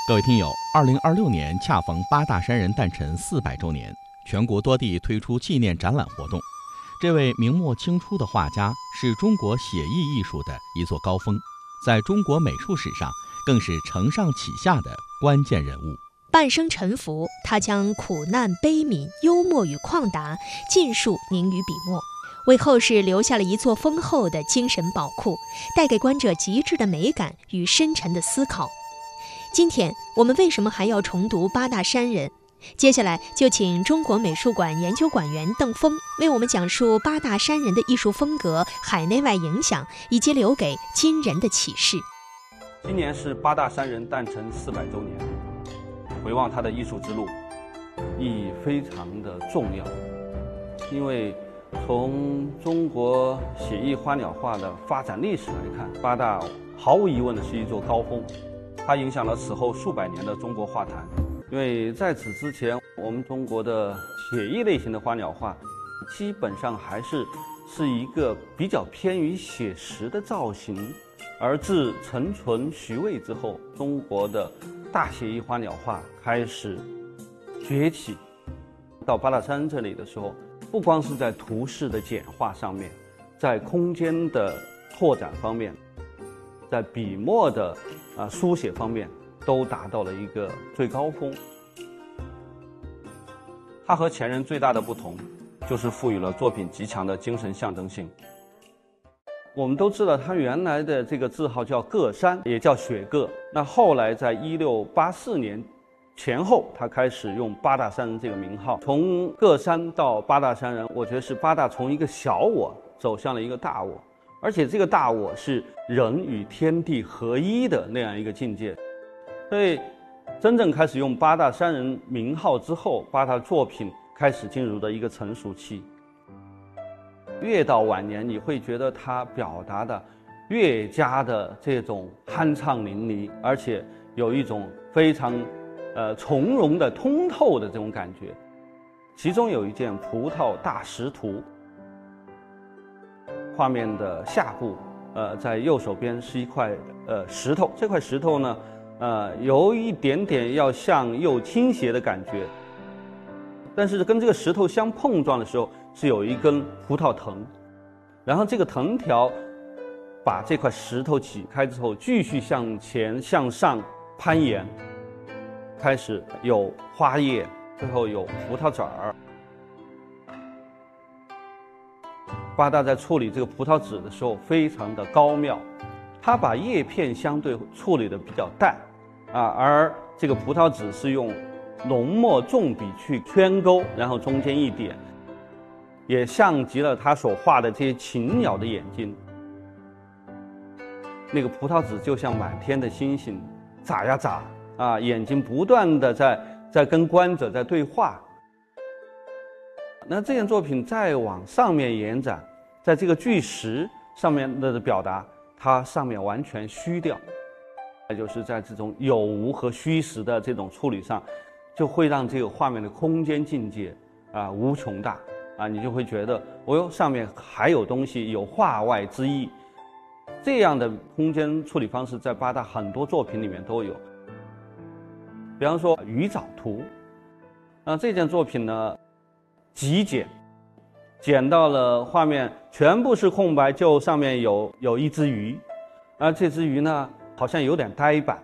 各位听友，2026年恰逢八大山人诞辰400周年，全国多地推出纪念展览活动。这位明末清初的画家是中国写意艺术的一座高峰，在中国美术史上更是承上启下的关键人物。 半生沉浮，他将苦难、悲悯、幽默与旷达尽数凝于笔墨，为后世留下了一座丰厚的精神宝库，带给观者极致的美感与深沉的思考。今天我们为什么还要重读八大山人？接下来就请中国美术馆研究馆员邓峰为我们讲述八大山人的艺术风格、海内外影响以及留给今人的启示。 今年是八大山人诞辰400周年，回望他的艺术之路，意义非常的重要。因为从中国写意花鸟画的发展历史来看，八大毫无疑问的是一座高峰。它影响了此后数百年的中国画坛，因为在此之前，我们中国的写意类型的花鸟画，基本上还是一个比较偏于写实的造型。而自陈存、徐渭之后，中国的大写意花鸟画开始崛起。到八大山这里的时候，不光是在图式的简化上面，在空间的拓展方面，在笔墨的书写方面都达到了一个最高峰。它和前人最大的不同，就是赋予了作品极强的精神象征性。我们都知道，它原来的这个字号叫个山，也叫雪个。那后来在1684年前后，他开始用八大山人这个名号。从个山到八大山人，我觉得是八大从一个小我走向了一个大我。而且这个大我是人与天地合一的那样一个境界，所以真正开始用八大山人名号之后，八大作品开始进入的一个成熟期。越到晚年，你会觉得他表达的越加的这种酣畅淋漓，而且有一种非常从容的通透的这种感觉。其中有一件《葡萄大石图》。画面的下部，在右手边是一块石头，这块石头呢，有一点点要向右倾斜的感觉，但是跟这个石头相碰撞的时候，是有一根葡萄藤，然后这个藤条把这块石头挤开之后，继续向前向上攀岩，开始有花叶，最后有葡萄籽儿。八大在处理这个葡萄籽的时候非常的高妙，他把叶片相对处理的比较淡，而这个葡萄籽是用浓墨重笔去圈勾，然后中间一点，也像极了他所画的这些禽鸟的眼睛。那个葡萄籽就像满天的星星，眨呀眨，眼睛不断的在跟观者在对话。那这件作品再往上面延展，在这个巨石上面的表达，它上面完全虚掉，也就是在这种有无和虚实的这种处理上，就会让这个画面的空间境界无穷大你就会觉得哦哟，上面还有东西，有画外之意。这样的空间处理方式在八大很多作品里面都有。比方说《鱼藻图》，这件作品呢极简，剪到了画面全部是空白，就上面有一只鱼，而这只鱼呢好像有点呆板，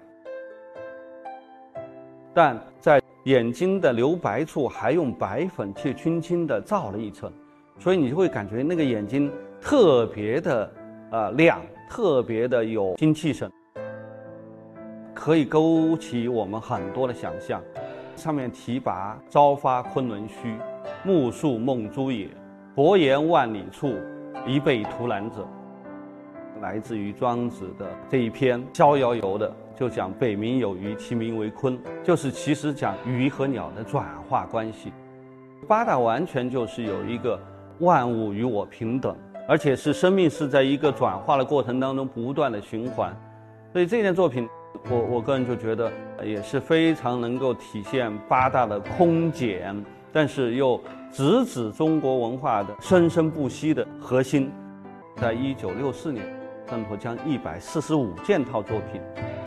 但在眼睛的留白处还用白粉去轻轻地罩了一层，所以你就会感觉那个眼睛特别的亮，特别的有精气神，可以勾起我们很多的想象。上面提拔朝发昆仑虚，暮宿梦珠也，薄言万里处，一被图兰者。来自于庄子的这一篇《逍遥游》的，就讲北冥有鱼，其名为鲲，就是其实讲鱼和鸟的转化关系。八大完全就是有一个万物与我平等，而且是生命是在一个转化的过程当中不断的循环。所以这件作品我个人就觉得也是非常能够体现八大的空简，但是又直指中国文化的生生不息的核心。在1964年，邓拓将145件套作品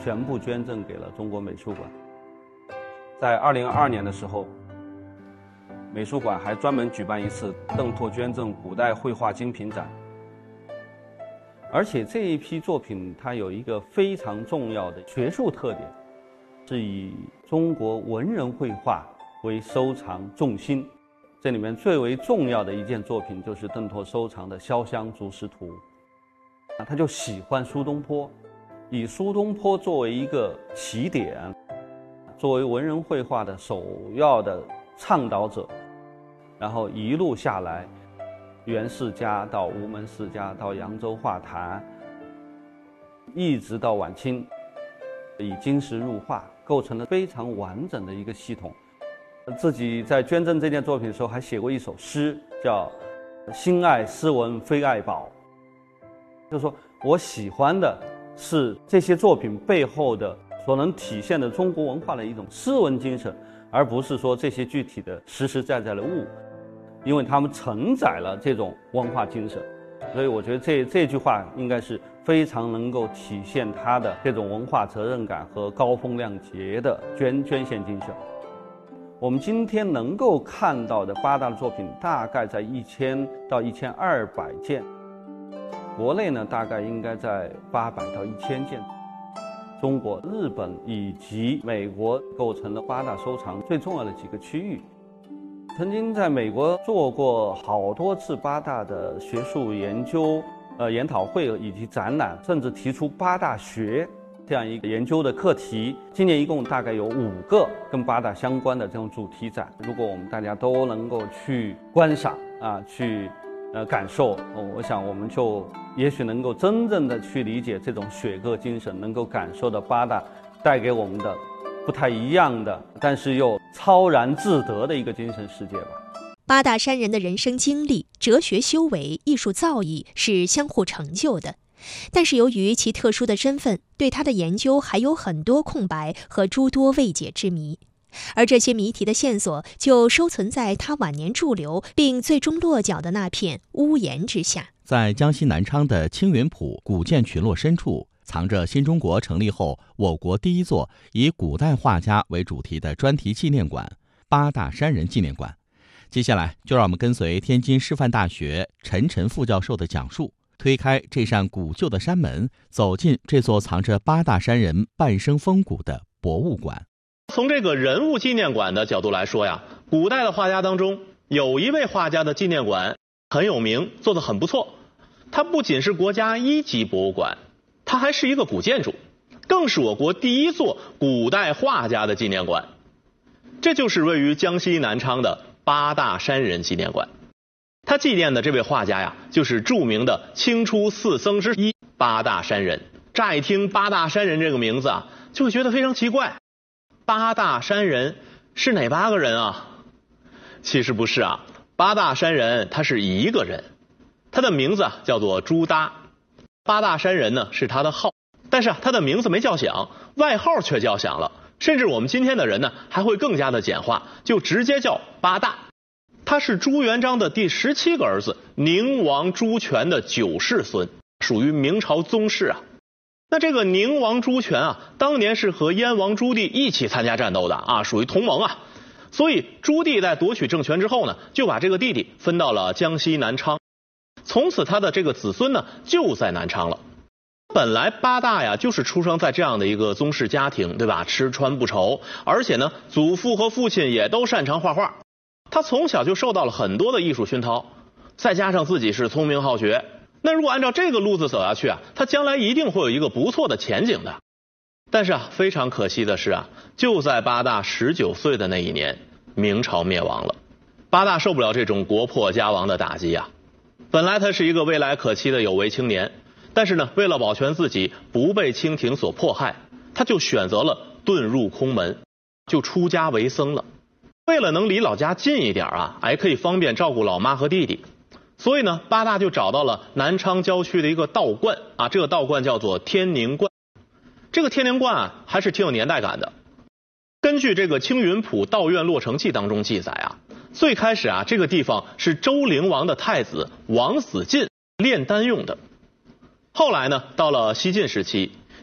全部捐赠给了中国美术馆。在2022年的时候，美术馆还专门举办一次邓拓捐赠古代绘画精品展。而且这一批作品它有一个非常重要的学术特点，是以中国文人绘画为收藏重心。这里面最为重要的一件作品就是邓拓收藏的《潇湘竹石图》。他就喜欢苏东坡，以苏东坡作为一个起点，作为文人绘画的首要的倡导者，然后一路下来，袁世家到吴门世家到扬州画坛，一直到晚清，以金石入画，构成了非常完整的一个系统。自己在捐赠这件作品的时候，还写过一首诗，叫“心爱斯文非爱宝”，就是说我喜欢的是这些作品背后的所能体现的中国文化的一种诗文精神，而不是说这些具体的实实在在的物，因为它们承载了这种文化精神。所以我觉得这句话应该是非常能够体现他的这种文化责任感和高风亮节的捐献精神。我们今天能够看到的八大的作品大概在1000到1200件，国内呢大概应该在800到1000件。中国、日本以及美国构成了八大收藏最重要的几个区域。曾经在美国做过好多次八大的学术研究、研讨会以及展览，甚至提出八大学这样一个研究的课题。今年一共大概有5个跟八大相关的这种主题展。如果我们大家都能够去观赏去感受，我想我们就也许能够真正的去理解这种雪歌精神，能够感受到八大带给我们的不太一样的，但是又超然自得的一个精神世界吧。 八大山人的人生经历、哲学修为、艺术造诣是相互成就的，但是由于其特殊的身份，对他的研究还有很多空白和诸多未解之谜，而这些谜题的线索就收存在他晚年驻留并最终落脚的那片屋檐之下。 在江西南昌的青云浦古建群落深处，藏着新中国成立后我国第一座以古代画家为主题的专题纪念馆——八大山人纪念馆。接下来就让我们跟随天津师范大学陈晨副教授的讲述，推开这扇古旧的山门，走进这座藏着八大山人半生风骨的博物馆。 从这个人物纪念馆的角度来说呀，古代的画家当中有一位画家的纪念馆很有名，做得很不错。它不仅是国家1级博物馆，它还是一个古建筑，更是我国第一座古代画家的纪念馆。这就是位于江西南昌的八大山人纪念馆。他纪念的这位画家呀，就是著名的清初4僧之一八大山人。乍一听八大山人这个名字啊，就会觉得非常奇怪。八大山人是哪8个人啊？其实不是啊，八大山人他是一个人，他的名字叫做朱耷。八大山人呢是他的号，但是他的名字没叫响，外号却叫响了。甚至我们今天的人呢还会更加的简化，就直接叫八大。他是朱元璋的第17个儿子，宁王朱权的9世孙，属于明朝宗室啊。那这个宁王朱权啊，当年是和燕王朱棣一起参加战斗的啊，属于同盟啊。所以朱棣在夺取政权之后呢，就把这个弟弟分到了江西南昌，从此他的这个子孙呢就在南昌了。本来八大呀就是出生在这样的一个宗室家庭，对吧？吃穿不愁，而且呢祖父和父亲也都擅长画画，他从小就受到了很多的艺术熏陶，再加上自己是聪明好学，那如果按照这个路子走下去啊，他将来一定会有一个不错的前景的。但是啊，非常可惜的是啊，就在八大19岁的那一年，明朝灭亡了。八大受不了这种国破家亡的打击啊，本来他是一个未来可期的有为青年，但是呢，为了保全自己不被清廷所迫害，他就选择了遁入空门，就出家为僧了。为了能离老家近一点啊，还可以方便照顾老妈和弟弟，所以呢，八大就找到了南昌郊区的一个道观啊，这个道观叫做天宁观。这个天宁观啊，还是挺有年代感的。根据这个青云浦道院落成记当中记载啊，最开始啊，这个地方是周灵王的太子王子晋炼丹用的。后来呢，到了西晋时期，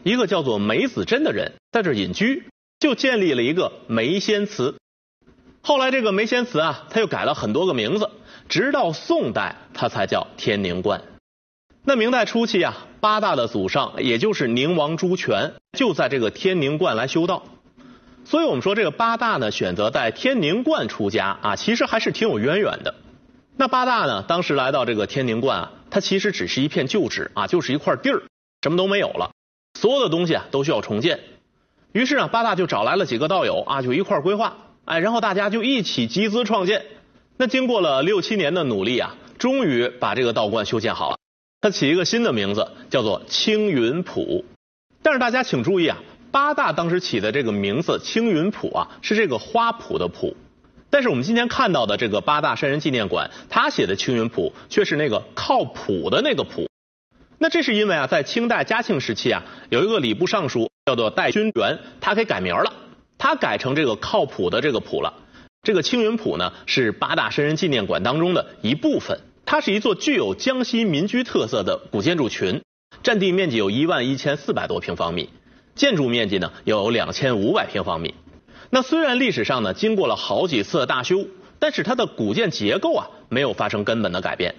一个叫做梅子珍的人在这隐居，就建立了一个梅仙祠。后来这个梅仙祠啊，他又改了很多个名字，直到宋代它才叫天宁观。那明代初期啊，八大的祖上也就是宁王朱权就在这个天宁观来修道。所以我们说这个八大呢选择在天宁观出家啊，其实还是挺有渊源的。那八大呢当时来到这个天宁观啊，它其实只是一片旧址啊，就是一块地儿，什么都没有了，所有的东西啊都需要重建。于是呢八大就找来了几个道友啊，就一块规划，然后大家就一起集资创建。那经过了6、7年的努力啊，终于把这个道观修建好了。它起一个新的名字，叫做青云浦。但是大家请注意啊，八大当时起的这个名字青云浦啊，是这个花圃的圃。但是我们今天看到的这个八大山人纪念馆，它写的青云浦却是那个靠谱的那个浦。那这是因为啊，在清代嘉庆时期啊，有一个礼部尚书叫做戴君元，他给改名了，他改成这个靠谱的这个浦了。这个青云浦呢，是八大山人纪念馆当中的一部分。它是一座具有江西民居特色的古建筑群，占地面积有11400多平方米，建筑面积呢有2500平方米。那虽然历史上呢经过了好几次的大修，但是它的古建结构啊没有发生根本的改变。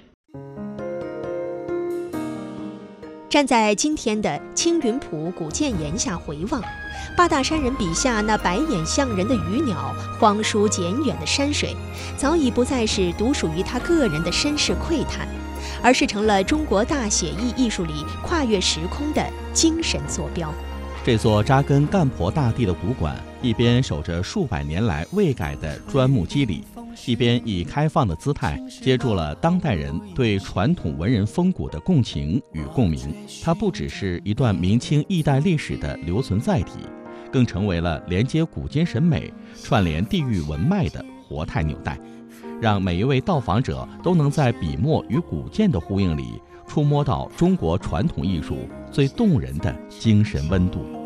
站在今天的青云浦古建岩下回望，八大山人笔下那白眼像人的鱼鸟，荒疏简远的山水，早已不再是独属于他个人的身世喟叹，而是成了中国大写意艺术里跨越时空的精神坐标。 这座扎根干婆大地的古馆，一边守着数百年来未改的砖木肌理，一边以开放的姿态接住了当代人对传统文人风骨的共情与共鸣。它不只是一段明清易代历史的留存载体，更成为了连接古今审美、串联地域文脉的活态纽带，让每一位到访者都能在笔墨与古建的呼应里，触摸到中国传统艺术最动人的精神温度。